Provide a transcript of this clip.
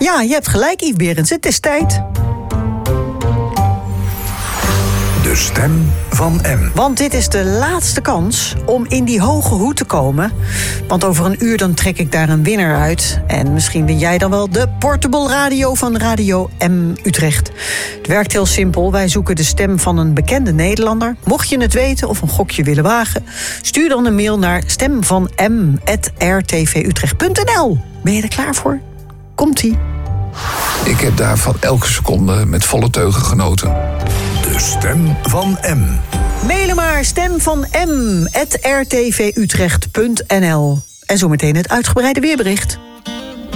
Ja, je hebt gelijk, Yves Berends. Het is tijd. De stem van M. Want dit is de laatste kans om in die hoge hoed te komen. Want over een uur dan trek ik daar een winnaar uit. En misschien win jij dan wel de portable radio van Radio M Utrecht. Het werkt heel simpel. Wij zoeken de stem van een bekende Nederlander. Mocht je het weten of een gokje willen wagen, stuur dan een mail naar stemvanm@rtvutrecht.nl. Ben je er klaar voor? Komt-ie. Ik heb daar van elke seconde met volle teugen genoten. De stem van M. Mailen maar stemvanm@rtvutrecht.nl. En zometeen het uitgebreide weerbericht.